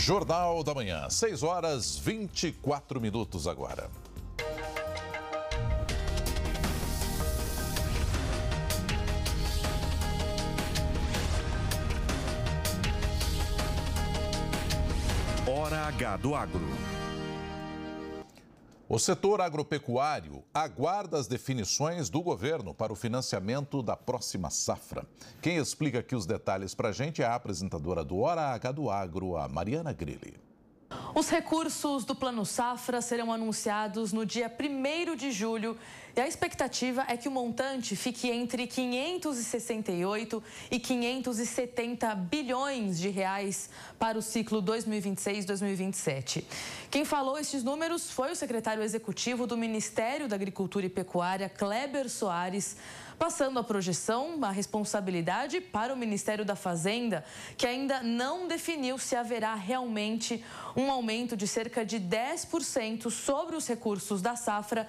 Jornal da Manhã, 6h24 agora. Hora H do Agro. O setor agropecuário aguarda as definições do governo para o financiamento da próxima safra. Quem explica aqui os detalhes para a gente é a apresentadora do Hora H do Agro, a Mariana Grilli. Os recursos do Plano Safra serão anunciados no dia 1º de julho e a expectativa é que o montante fique entre 568 e 570 bilhões de reais para o ciclo 2026-2027. Quem falou estes números foi o secretário executivo do Ministério da Agricultura e Pecuária, Kleber Soares, passando a projeção, a responsabilidade para o Ministério da Fazenda, que ainda não definiu se haverá realmente um aumento de cerca de 10% sobre os recursos da safra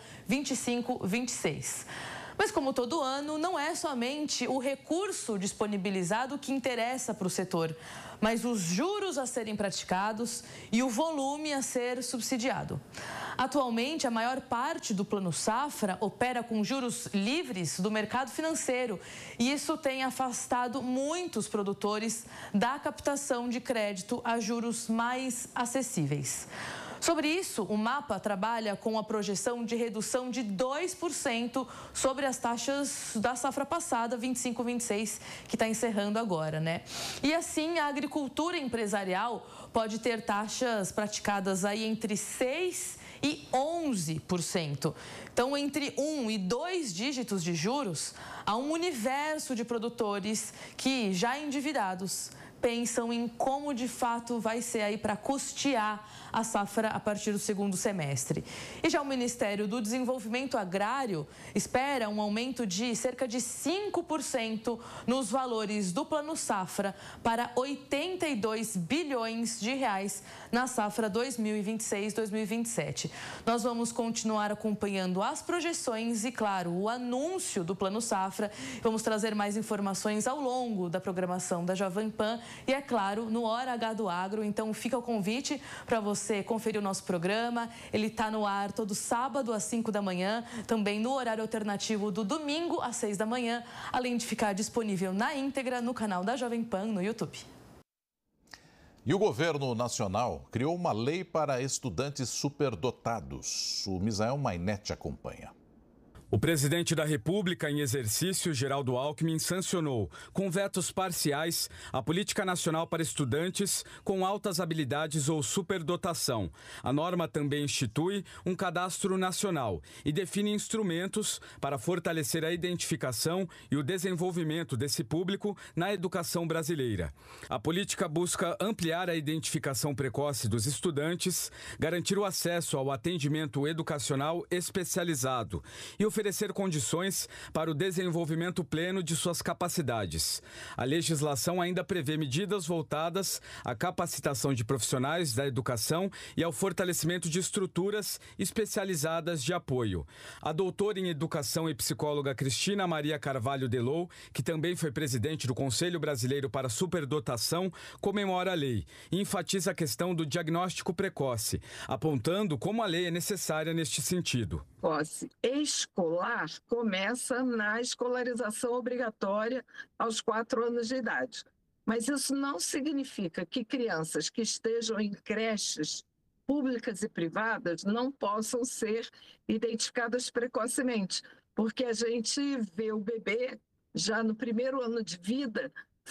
25-26. Mas como todo ano, não é somente o recurso disponibilizado que interessa para o setor, mas os juros a serem praticados e o volume a ser subsidiado. Atualmente, a maior parte do Plano Safra opera com juros livres do mercado financeiro e isso tem afastado muitos produtores da captação de crédito a juros mais acessíveis. Sobre isso, o MAPA trabalha com a projeção de redução de 2% sobre as taxas da safra passada, 25-26, que está encerrando agora, né? E assim, a agricultura empresarial pode ter taxas praticadas aí entre 6% e 11%. Então, entre 1 e 2 dígitos de juros, há um universo de produtores que, já endividados, pensam em como de fato vai ser aí para custear a safra a partir do segundo semestre. E já o Ministério do Desenvolvimento Agrário espera um aumento de cerca de 5% nos valores do Plano Safra para 82 bilhões de reais na safra 2026-2027. Nós vamos continuar acompanhando as projeções e, claro, o anúncio do Plano Safra. Vamos trazer mais informações ao longo da programação da Jovem Pan e, é claro, no Hora H do Agro. Então, fica o convite para você conferir o nosso programa. Ele está no ar todo sábado às 5 da manhã, também no horário alternativo do domingo às 6 da manhã, além de ficar disponível na íntegra no canal da Jovem Pan no YouTube. E o governo nacional criou uma lei para estudantes superdotados. O Misael Mainete acompanha. O presidente da República em exercício, Geraldo Alckmin, sancionou, com vetos parciais, a Política Nacional para Estudantes com altas habilidades ou superdotação. A norma também institui um cadastro nacional e define instrumentos para fortalecer a identificação e o desenvolvimento desse público na educação brasileira. A política busca ampliar a identificação precoce dos estudantes, garantir o acesso ao atendimento educacional especializado e oferecer condições para o desenvolvimento pleno de suas capacidades. A legislação ainda prevê medidas voltadas à capacitação de profissionais da educação e ao fortalecimento de estruturas especializadas de apoio. A doutora em educação e psicóloga Cristina Maria Carvalho Delou, que também foi presidente do Conselho Brasileiro para Superdotação, comemora a lei e enfatiza a questão do diagnóstico precoce, apontando como a lei é necessária neste sentido. Escolar começa na escolarização obrigatória aos 4 anos de idade. Mas isso não significa que crianças que estejam em creches públicas e privadas não possam ser identificadas precocemente, porque a gente vê o bebê já no primeiro ano de vida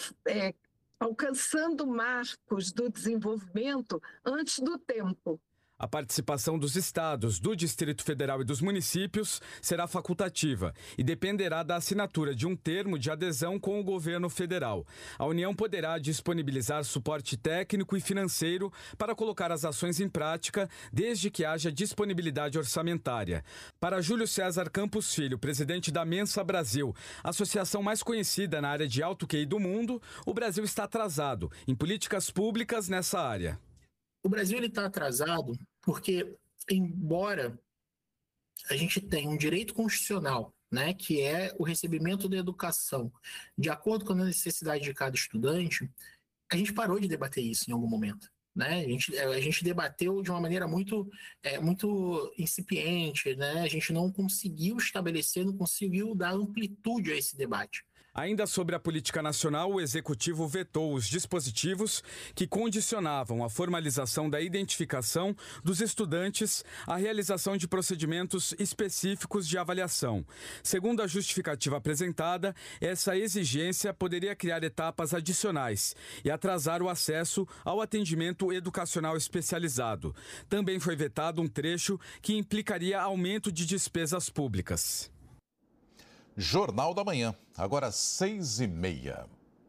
alcançando marcos do desenvolvimento antes do tempo. A participação dos estados, do Distrito Federal e dos municípios será facultativa e dependerá da assinatura de um termo de adesão com o governo federal. A União poderá disponibilizar suporte técnico e financeiro para colocar as ações em prática, desde que haja disponibilidade orçamentária. Para Júlio César Campos Filho, presidente da Mensa Brasil, associação mais conhecida na área de alto QI do mundo, o Brasil está atrasado em políticas públicas nessa área. O Brasil está atrasado porque, embora a gente tenha um direito constitucional, né, que é o recebimento da educação de acordo com a necessidade de cada estudante, a gente parou de debater isso em algum momento. né? A gente debateu de uma maneira muito incipiente, né? A gente não conseguiu estabelecer, não conseguiu dar amplitude a esse debate. Ainda sobre a política nacional, o Executivo vetou os dispositivos que condicionavam a formalização da identificação dos estudantes à realização de procedimentos específicos de avaliação. Segundo a justificativa apresentada, essa exigência poderia criar etapas adicionais e atrasar o acesso ao atendimento educacional especializado. Também foi vetado um trecho que implicaria aumento de despesas públicas. Jornal da Manhã, agora 6h30.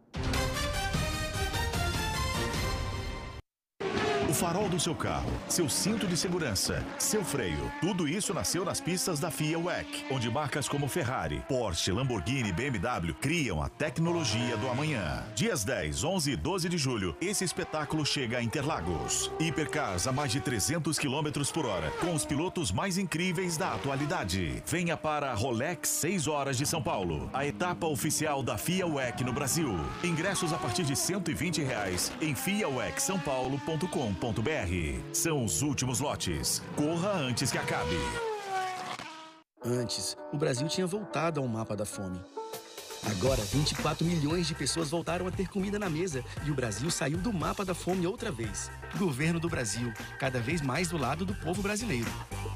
O farol do seu carro, seu cinto de segurança, seu freio, tudo isso nasceu nas pistas da FIA WEC, onde marcas como Ferrari, Porsche, Lamborghini e BMW criam a tecnologia do amanhã. Dias 10, 11 e 12 de julho, esse espetáculo chega a Interlagos. Hipercars a mais de 300 km por hora, com os pilotos mais incríveis da atualidade. Venha para a Rolex 6 horas de São Paulo, a etapa oficial da FIA WEC no Brasil. Ingressos a partir de R$ 120 em fiawecsaopaulo.com.br. São os últimos lotes. Corra antes que acabe. Antes, o Brasil tinha voltado ao mapa da fome. Agora, 24 milhões de pessoas voltaram a ter comida na mesa e o Brasil saiu do mapa da fome outra vez. Governo do Brasil, cada vez mais do lado do povo brasileiro.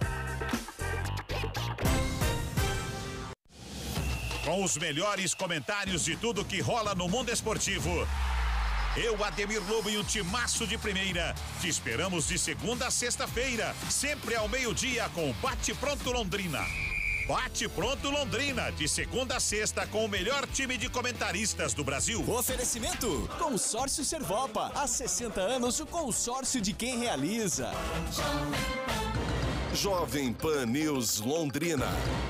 Com os melhores comentários de tudo que rola no mundo esportivo. Eu, Ademir Lobo e o timaço de primeira. Te esperamos de segunda a sexta-feira, sempre ao meio-dia com Bate Pronto Londrina. Bate Pronto Londrina, de segunda a sexta com o melhor time de comentaristas do Brasil. Oferecimento: Consórcio Servopa. Há 60 anos, o consórcio de quem realiza. Jovem Pan News Londrina,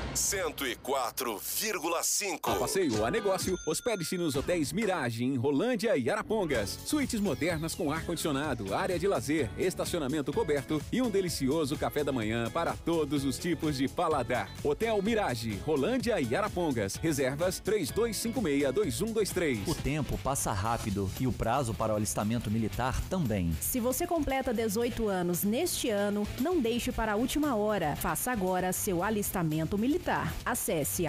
104,5. A passeio a negócio, hospede-se nos hotéis Mirage, em Rolândia e Arapongas. Suítes modernas com ar-condicionado, área de lazer, estacionamento coberto e um delicioso café da manhã para todos os tipos de paladar. Hotel Mirage, Rolândia e Arapongas. Reservas 3256-2123. O tempo passa rápido e o prazo para o alistamento militar também. Se você completa 18 anos neste ano, não deixe para a última hora. Faça agora seu alistamento militar. Acesse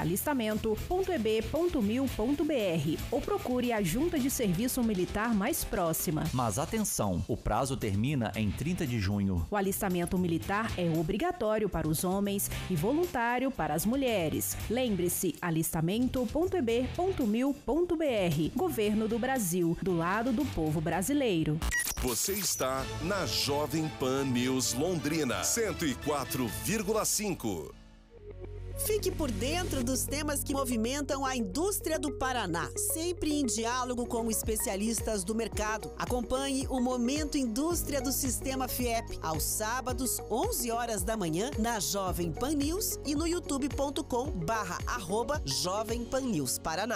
alistamento.eb.mil.br ou procure a Junta de Serviço Militar mais próxima. Mas atenção, o prazo termina em 30 de junho. O alistamento militar é obrigatório para os homens e voluntário para as mulheres. Lembre-se, alistamento.eb.mil.br. Governo do Brasil, do lado do povo brasileiro. Você está na Jovem Pan News Londrina, 104,5. Fique por dentro dos temas que movimentam a indústria do Paraná, sempre em diálogo com especialistas do mercado. Acompanhe o Momento Indústria do Sistema FIEP, aos sábados, 11 horas da manhã, na Jovem Pan News e no youtube.com/Jovem Pan News Paraná.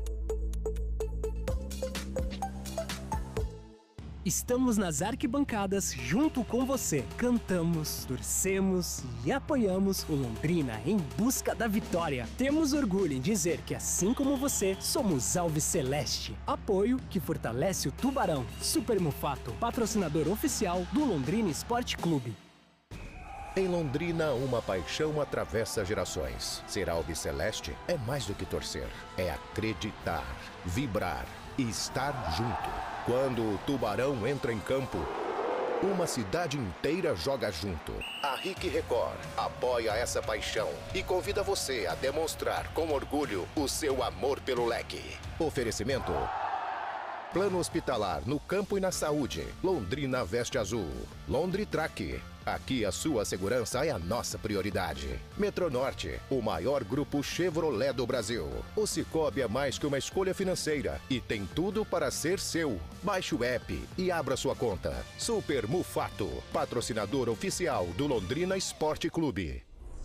Estamos nas arquibancadas junto com você. Cantamos, torcemos e apoiamos o Londrina em busca da vitória. Temos orgulho em dizer que, assim como você, somos Alves Celeste. Apoio que fortalece o Tubarão. Super Mufato, patrocinador oficial do Londrina Esporte Clube. Em Londrina, uma paixão atravessa gerações. Ser Alves Celeste é mais do que torcer. É acreditar, vibrar e estar junto. Quando o Tubarão entra em campo, uma cidade inteira joga junto. A RIC Record apoia essa paixão e convida você a demonstrar com orgulho o seu amor pelo leque. Oferecimento: Plano Hospitalar no Campo e na Saúde. Londrina Veste Azul. Londritrack. Aqui a sua segurança é a nossa prioridade. Metronorte, o maior grupo Chevrolet do Brasil. O Cicobi é mais que uma escolha financeira e tem tudo para ser seu. Baixe o app e abra sua conta. Super Mufato, patrocinador oficial do Londrina Esporte Clube.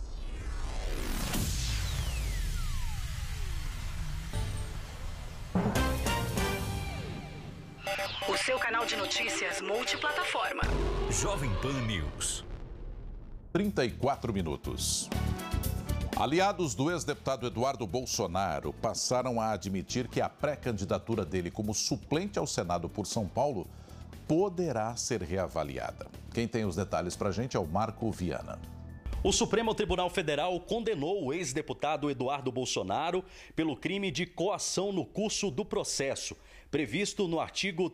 O seu canal de notícias multiplataforma. Jovem Pan News. 34 minutos. Aliados do ex-deputado Eduardo Bolsonaro passaram a admitir que a pré-candidatura dele como suplente ao Senado por São Paulo poderá ser reavaliada. Quem tem os detalhes para a gente é o Marco Viana. O Supremo Tribunal Federal condenou o ex-deputado Eduardo Bolsonaro pelo crime de coação no curso do processo, previsto no artigo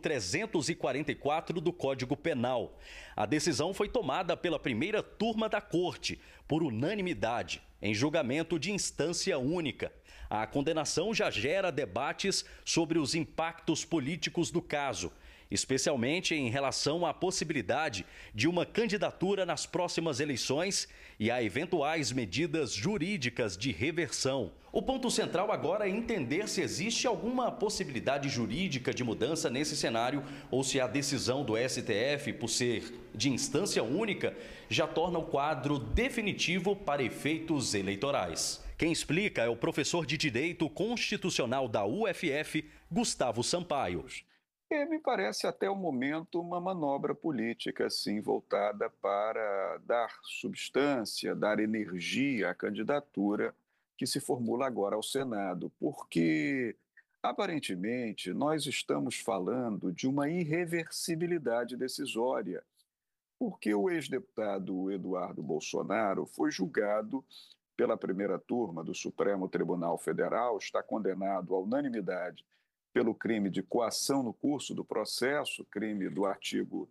344 do Código Penal. A decisão foi tomada pela primeira turma da Corte, por unanimidade, em julgamento de instância única. A condenação já gera debates sobre os impactos políticos do caso, especialmente em relação à possibilidade de uma candidatura nas próximas eleições e a eventuais medidas jurídicas de reversão. O ponto central agora é entender se existe alguma possibilidade jurídica de mudança nesse cenário ou se a decisão do STF, por ser de instância única, já torna o quadro definitivo para efeitos eleitorais. Quem explica é o professor de Direito Constitucional da UFF, Gustavo Sampaio. Me parece até o momento uma manobra política, assim, voltada para dar substância, dar energia à candidatura que se formula agora ao Senado, porque, aparentemente, nós estamos falando de uma irreversibilidade decisória, porque o ex-deputado Eduardo Bolsonaro foi julgado pela primeira turma do Supremo Tribunal Federal, está condenado à unanimidade pelo crime de coação no curso do processo, crime do artigo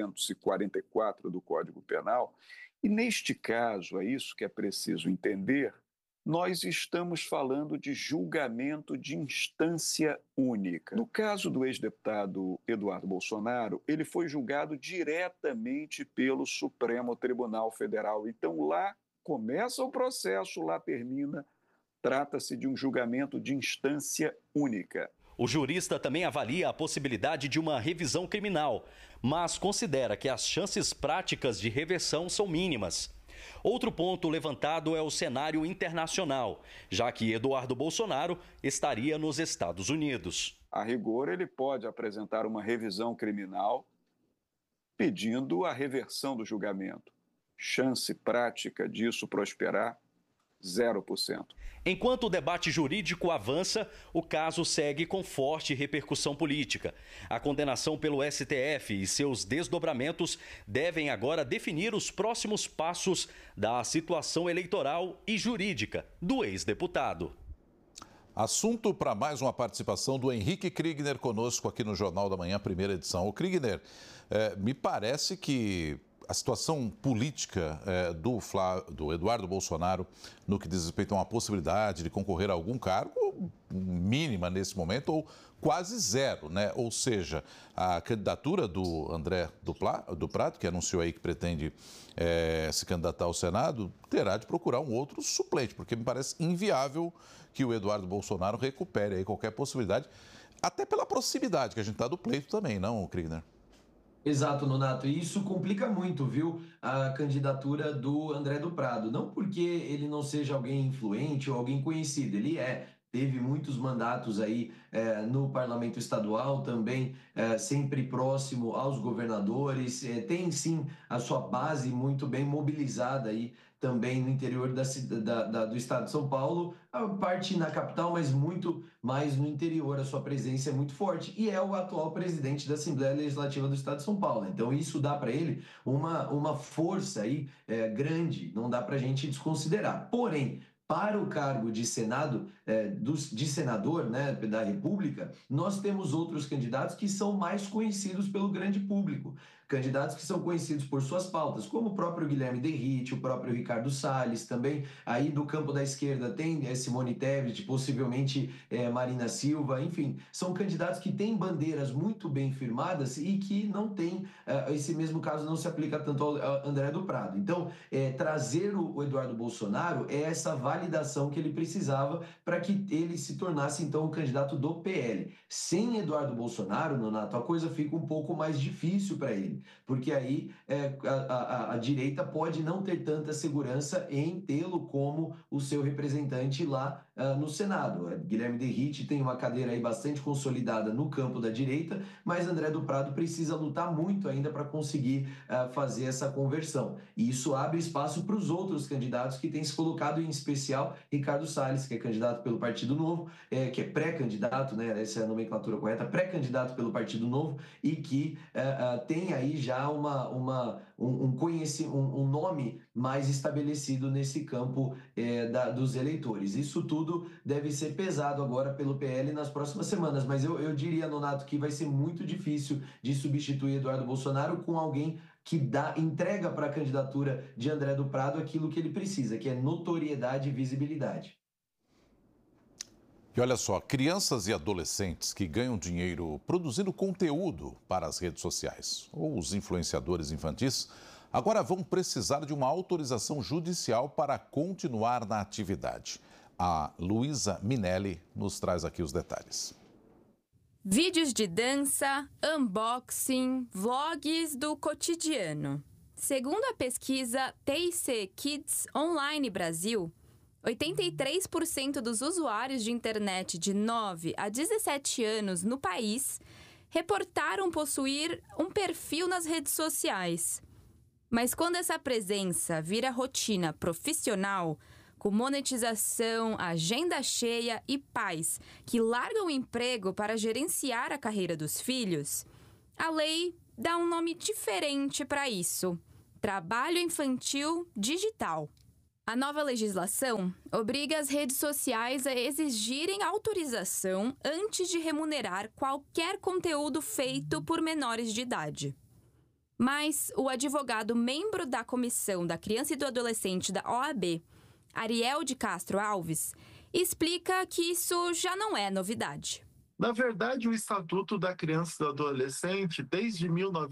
344 do Código Penal. E, neste caso, é isso que é preciso entender, nós estamos falando de julgamento de instância única. No caso do ex-deputado Eduardo Bolsonaro, ele foi julgado diretamente pelo Supremo Tribunal Federal. Então, lá começa o processo, lá termina. Trata-se de um julgamento de instância única. O jurista também avalia a possibilidade de uma revisão criminal, mas considera que as chances práticas de reversão são mínimas. Outro ponto levantado é o cenário internacional, já que Eduardo Bolsonaro estaria nos Estados Unidos. A rigor, ele pode apresentar uma revisão criminal pedindo a reversão do julgamento. Chance prática disso prosperar, 0%. Enquanto o debate jurídico avança, o caso segue com forte repercussão política. A condenação pelo STF e seus desdobramentos devem agora definir os próximos passos da situação eleitoral e jurídica do ex-deputado. Assunto para mais uma participação do Henrique Kriegner conosco aqui no Jornal da Manhã, primeira edição. O Kriegner, me parece que a situação política do Eduardo Bolsonaro, no que diz respeito a uma possibilidade de concorrer a algum cargo, mínima nesse momento, ou quase zero, né? Ou seja, a candidatura do André do Prado, que anunciou aí que pretende se candidatar ao Senado, terá de procurar um outro suplente, porque me parece inviável que o Eduardo Bolsonaro recupere aí qualquer possibilidade, até pela proximidade que a gente está do pleito também, não, Kriegner? Exato, Nonato. E isso complica muito, viu, a candidatura do André do Prado. Não porque ele não seja alguém influente ou alguém conhecido, ele teve muitos mandatos aí no parlamento estadual, também sempre próximo aos governadores, tem sim a sua base muito bem mobilizada aí também no interior do estado de São Paulo, a parte na capital, mas muito mais no interior, a sua presença é muito forte, e é o atual presidente da Assembleia Legislativa do estado de São Paulo. Então isso dá para ele uma força aí grande, não dá para a gente desconsiderar. Porém, para o cargo de de senador, né, da República, nós temos outros candidatos que são mais conhecidos pelo grande público. Candidatos que são conhecidos por suas pautas, como o próprio Guilherme Derrite, o próprio Ricardo Salles, também aí do campo da esquerda tem Simone Tebet, possivelmente Marina Silva, enfim, são candidatos que têm bandeiras muito bem firmadas e que não tem, esse mesmo caso não se aplica tanto ao André do Prado. Então, trazer o Eduardo Bolsonaro é essa validação que ele precisava para que ele se tornasse, então, o candidato do PL. Sem Eduardo Bolsonaro, Nonato, a coisa fica um pouco mais difícil para ele, porque aí a direita pode não ter tanta segurança em tê-lo como o seu representante lá no Senado. Guilherme Derrite tem uma cadeira aí bastante consolidada no campo da direita, mas André do Prado precisa lutar muito ainda para conseguir fazer essa conversão. E isso abre espaço para os outros candidatos que têm se colocado, em especial especial Ricardo Salles, que é candidato pelo Partido Novo, que é pré-candidato, né, essa é a nomenclatura correta, pré-candidato pelo Partido Novo e que tem aí já um nome mais estabelecido nesse campo dos eleitores. Isso tudo deve ser pesado agora pelo PL nas próximas semanas, mas eu diria, Nonato, que vai ser muito difícil de substituir Eduardo Bolsonaro com alguém que entrega para a candidatura de André do Prado aquilo que ele precisa, que é notoriedade e visibilidade. E olha só, crianças e adolescentes que ganham dinheiro produzindo conteúdo para as redes sociais, ou os influenciadores infantis, agora vão precisar de uma autorização judicial para continuar na atividade. A Luísa Minelli nos traz aqui os detalhes. Vídeos de dança, unboxing, vlogs do cotidiano. Segundo a pesquisa TIC Kids Online Brasil, 83% dos usuários de internet de 9 a 17 anos no país reportaram possuir um perfil nas redes sociais. Mas quando essa presença vira rotina profissional, com monetização, agenda cheia e pais que largam o emprego para gerenciar a carreira dos filhos, a lei dá um nome diferente para isso: trabalho infantil digital. A nova legislação obriga as redes sociais a exigirem autorização antes de remunerar qualquer conteúdo feito por menores de idade. Mas o advogado membro da Comissão da Criança e do Adolescente da OAB, Ariel de Castro Alves, explica que isso já não é novidade. Na verdade, o Estatuto da Criança e do Adolescente, desde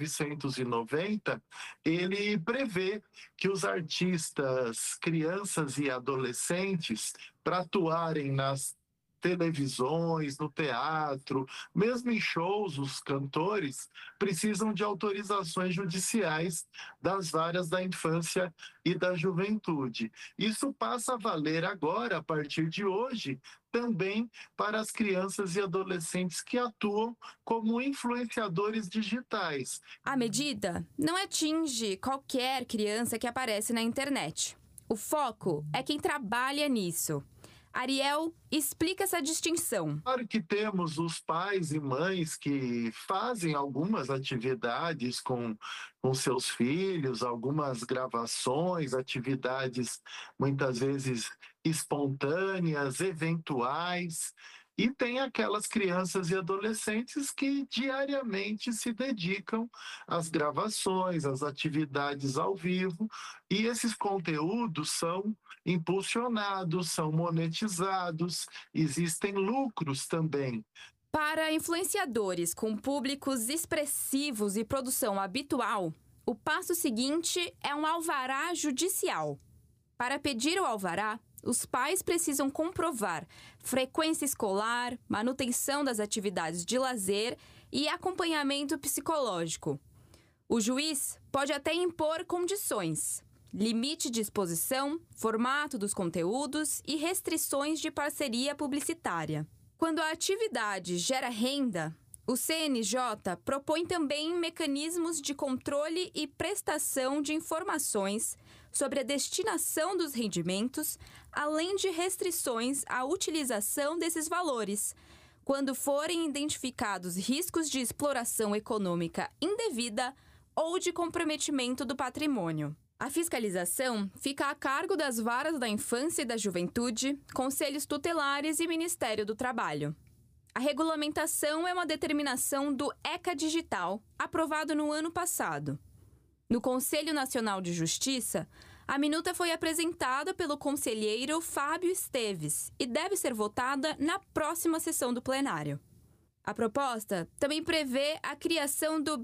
1990, ele prevê que os artistas, crianças e adolescentes, para atuarem nas televisões, no teatro, mesmo em shows, os cantores precisam de autorizações judiciais das varas da infância e da juventude. Isso passa a valer agora, a partir de hoje, também para as crianças e adolescentes que atuam como influenciadores digitais. A medida não atinge qualquer criança que aparece na internet. O foco é quem trabalha nisso. Ariel explica essa distinção. Claro que temos os pais e mães que fazem algumas atividades com seus filhos, algumas gravações, atividades muitas vezes espontâneas, eventuais. E tem aquelas crianças e adolescentes que diariamente se dedicam às gravações, às atividades ao vivo, e esses conteúdos são impulsionados, são monetizados, existem lucros também. Para influenciadores com públicos expressivos e produção habitual, o passo seguinte é um alvará judicial. Para pedir o alvará, os pais precisam comprovar frequência escolar, manutenção das atividades de lazer e acompanhamento psicológico. O juiz pode até impor condições, limite de exposição, formato dos conteúdos e restrições de parceria publicitária. Quando a atividade gera renda, o CNJ propõe também mecanismos de controle e prestação de informações sobre a destinação dos rendimentos, além de restrições à utilização desses valores, quando forem identificados riscos de exploração econômica indevida ou de comprometimento do patrimônio. A fiscalização fica a cargo das varas da infância e da juventude, conselhos tutelares e Ministério do Trabalho. A regulamentação é uma determinação do ECA Digital, aprovado no ano passado. No Conselho Nacional de Justiça, a minuta foi apresentada pelo conselheiro Fábio Esteves e deve ser votada na próxima sessão do plenário. A proposta também prevê a criação do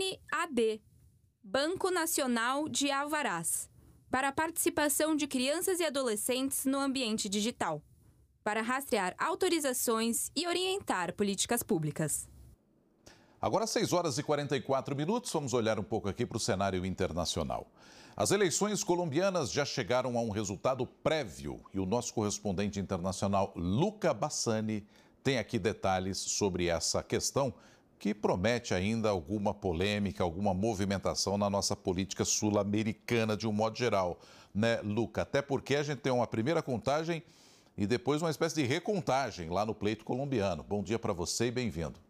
BNAD, Banco Nacional de Alvarás, para a participação de crianças e adolescentes no ambiente digital, para rastrear autorizações e orientar políticas públicas. Agora, 6h44, vamos olhar um pouco aqui para o cenário internacional. As eleições colombianas já chegaram a um resultado prévio e o nosso correspondente internacional, Luca Bassani, tem aqui detalhes sobre essa questão. que promete ainda alguma polêmica, alguma movimentação na nossa política sul-americana de um modo geral, né, Luca? Até porque a gente tem uma primeira contagem e depois uma espécie de recontagem lá no pleito colombiano. Bom dia para você e bem-vindo.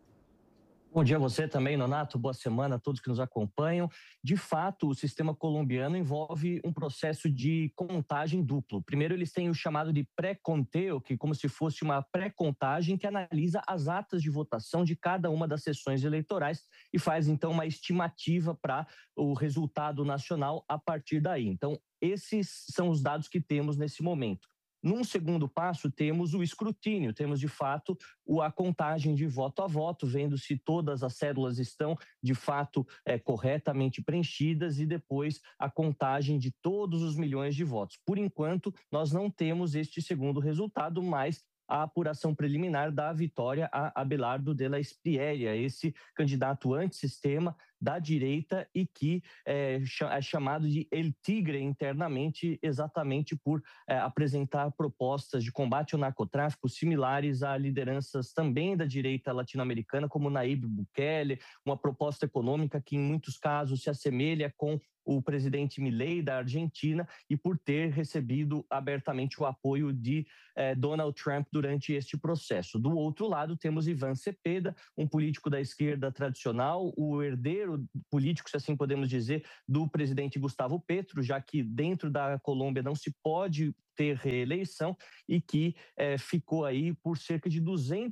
Bom dia a você também, Nonato. Boa semana a todos que nos acompanham. De fato, o sistema colombiano envolve um processo de contagem duplo. Primeiro, eles têm o chamado de pré-conteo, que é como se fosse uma pré-contagem que analisa as atas de votação de cada uma das sessões eleitorais e faz, então, uma estimativa para o resultado nacional a partir daí. Então, esses são os dados que temos nesse momento. Num segundo passo, temos o escrutínio, temos de fato a contagem de voto a voto, vendo se todas as cédulas estão de fato corretamente preenchidas e depois a contagem de todos os milhões de votos. Por enquanto, nós não temos este segundo resultado, mas a apuração preliminar da vitória a Abelardo de la Espriella, esse candidato antissistema da direita e que é chamado de El Tigre internamente, exatamente por apresentar propostas de combate ao narcotráfico similares a lideranças também da direita latino-americana, como Nayib Bukele, uma proposta econômica que em muitos casos se assemelha com o presidente Milei da Argentina e por ter recebido abertamente o apoio de Donald Trump durante este processo. Do outro lado, temos Iván Cepeda, um político da esquerda tradicional, o herdeiro político, se assim podemos dizer, do presidente Gustavo Petro, já que dentro da Colômbia não se pode ter reeleição e que ficou aí por cerca de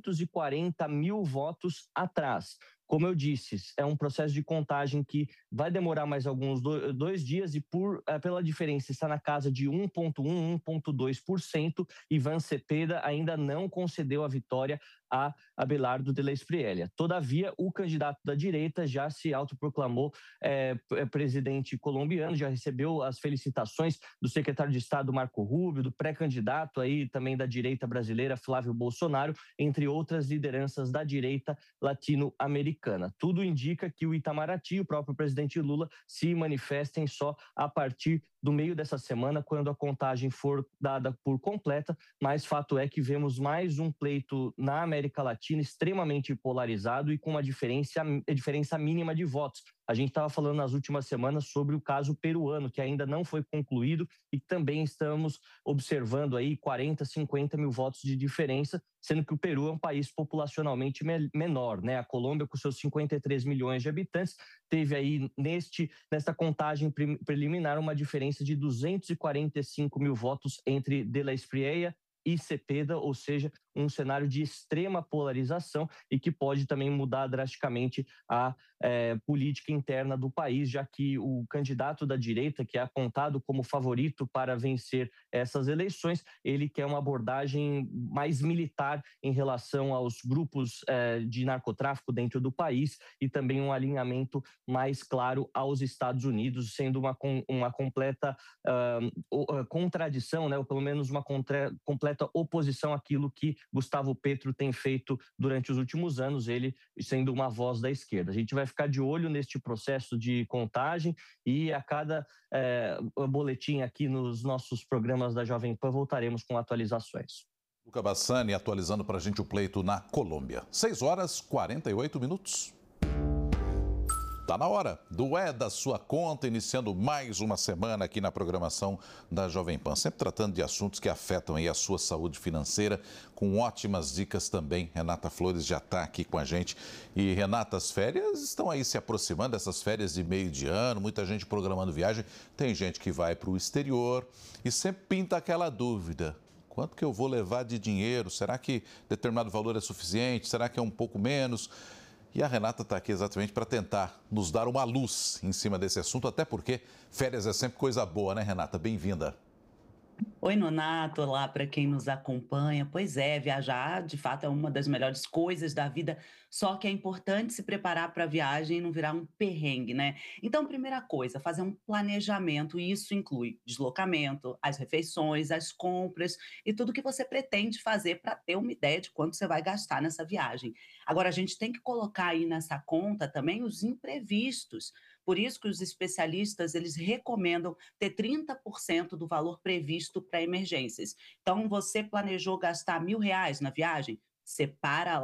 240 mil votos atrás. Como eu disse, é um processo de contagem que vai demorar mais alguns dois dias e pela diferença está na casa de 1,1%, 1,2%. Iván Cepeda ainda não concedeu a vitória a Abelardo de la Espriella. Todavia, o candidato da direita já se autoproclamou presidente colombiano, já recebeu as felicitações do secretário de Estado Marco Rubio, do pré-candidato aí também da direita brasileira Flávio Bolsonaro, entre outras lideranças da direita latino-americana. Tudo indica que o Itamaraty, o próprio presidente Lula, se manifestem só a partir do meio dessa semana, quando a contagem for dada por completa, mas fato é que vemos mais um pleito na América Latina extremamente polarizado e com uma diferença mínima de votos. A gente estava falando nas últimas semanas sobre o caso peruano, que ainda não foi concluído e também estamos observando aí 40, 50 mil votos de diferença, sendo que o Peru é um país populacionalmente menor, né? A Colômbia, com seus 53 milhões de habitantes, teve aí nesta contagem preliminar uma diferença de 245 mil votos entre De la Espriella e Cepeda, ou seja, um cenário de extrema polarização e que pode também mudar drasticamente a política interna do país, já que o candidato da direita, que é apontado como favorito para vencer essas eleições, ele quer uma abordagem mais militar em relação aos grupos de narcotráfico dentro do país e também um alinhamento mais claro aos Estados Unidos, sendo uma completa contradição, né, ou pelo menos uma completa oposição àquilo que Gustavo Petro tem feito durante os últimos anos, ele sendo uma voz da esquerda. A gente vai ficar de olho neste processo de contagem e a cada boletim aqui nos nossos programas da Jovem Pan voltaremos com atualizações. Luca Bassani atualizando para a gente o pleito na Colômbia. 6h48. Tá na hora do É da Sua Conta, iniciando mais uma semana aqui na programação da Jovem Pan, sempre tratando de assuntos que afetam aí a sua saúde financeira, com ótimas dicas também. Renata Flores já está aqui com a gente. E Renata, as férias estão aí se aproximando, essas férias de meio de ano, muita gente programando viagem, tem gente que vai para o exterior e sempre pinta aquela dúvida. Quanto que eu vou levar de dinheiro? Será que determinado valor é suficiente? Será que é um pouco menos? E a Renata está aqui exatamente para tentar nos dar uma luz em cima desse assunto, até porque férias é sempre coisa boa, né, Renata? Bem-vinda. Oi, Nonato, olá para quem nos acompanha. Pois é, viajar de fato é uma das melhores coisas da vida, só que é importante se preparar para a viagem e não virar um perrengue, né? Então, primeira coisa, fazer um planejamento, e isso inclui deslocamento, as refeições, as compras e tudo que você pretende fazer para ter uma ideia de quanto você vai gastar nessa viagem. Agora, a gente tem que colocar aí nessa conta também os imprevistos. Por isso que os especialistas, eles recomendam ter 30% do valor previsto para emergências. Então, você planejou gastar R$1.000 na viagem? Separa lá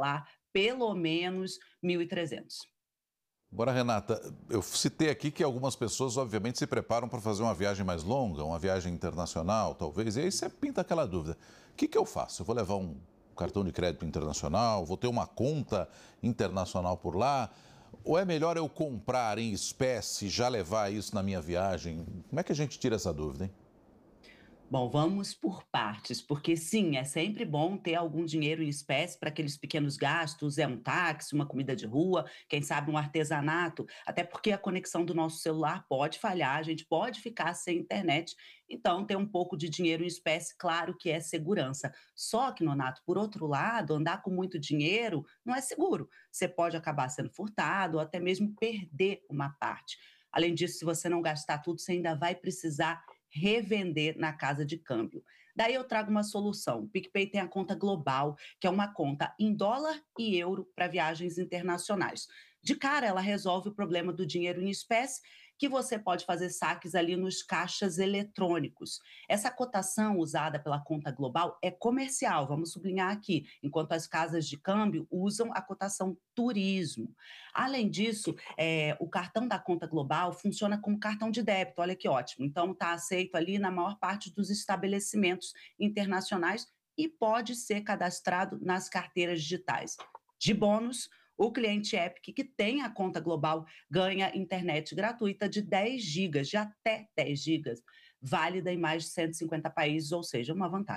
pelo menos 1.300. Agora, Renata, eu citei aqui que algumas pessoas, obviamente, se preparam para fazer uma viagem mais longa, uma viagem internacional, talvez, e aí você pinta aquela dúvida. O que eu faço? Eu vou levar um cartão de crédito internacional? Vou ter uma conta internacional por lá? Ou é melhor eu comprar em espécie e já levar isso na minha viagem? Como é que a gente tira essa dúvida, hein? Bom, vamos por partes, porque sim, é sempre bom ter algum dinheiro em espécie para aqueles pequenos gastos, um táxi, uma comida de rua, quem sabe um artesanato, até porque a conexão do nosso celular pode falhar, a gente pode ficar sem internet, então ter um pouco de dinheiro em espécie, claro que é segurança. Só que, Nonato, por outro lado, andar com muito dinheiro não é seguro. Você pode acabar sendo furtado ou até mesmo perder uma parte. Além disso, se você não gastar tudo, você ainda vai precisar revender na casa de câmbio. Daí eu trago uma solução. O PicPay tem a conta global, que é uma conta em dólar e euro para viagens internacionais. De cara, ela resolve o problema do dinheiro em espécie, que você pode fazer saques ali nos caixas eletrônicos. Essa cotação usada pela conta global é comercial, vamos sublinhar aqui, enquanto as casas de câmbio usam a cotação turismo. Além disso, o cartão da conta global funciona como cartão de débito, olha que ótimo. Então, está aceito ali na maior parte dos estabelecimentos internacionais e pode ser cadastrado nas carteiras digitais. De bônus, o cliente Epic, que tem a conta global, ganha internet gratuita de 10 GB, de até 10 GB, válida em mais de 150 países, ou seja, uma vantagem.